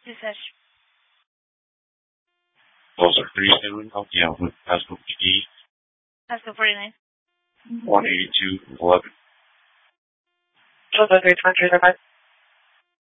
Usage. Closer 37, LTL with Pascal PD. Pascal 49. 182.11. Delta 323,